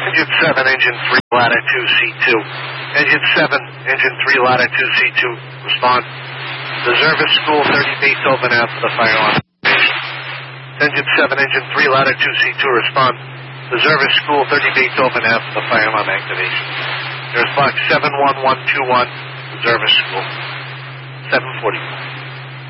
Engine 7, Engine 3, Ladder 2, C2. Engine 7, Engine 3, Ladder 2, C2. Respond. Reservist School 30 Beethoven after the fire alarm. Engine 7, Engine 3, Ladder 2, C2. Respond. Reservist School 30 Beethoven after the fire alarm activation. There's box 71121, Reservist School. 740.